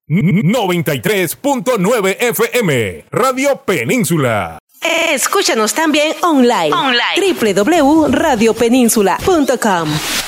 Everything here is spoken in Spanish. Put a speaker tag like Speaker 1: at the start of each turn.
Speaker 1: 93.9 FM, Radio Península.
Speaker 2: Escúchanos también online. www.radiopeninsula.com.